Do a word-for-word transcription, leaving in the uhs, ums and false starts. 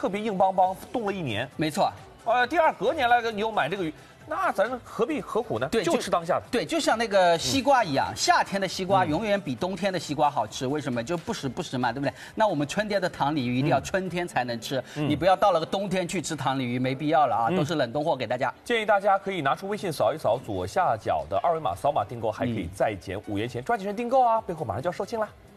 特别硬邦邦，冻了一年。 没错。 呃，第二隔年来你又买这个鱼。 那咱何必何苦呢？ 对， 就吃当下的。 对，就像那个西瓜一样，嗯、夏天的西瓜永远比冬天的西瓜好吃。为什么？就不时不食嘛，对不对？那我们春天的糖鲤鱼一定要春天才能吃，嗯、你不要到了个冬天去吃糖鲤鱼，没必要了啊，嗯、都是冷冻货给大家。 建议大家可以拿出微信扫一扫左下角的二维码，扫码订购还可以再减五元钱，抓紧时间订购啊！背后马上就要售罄啦。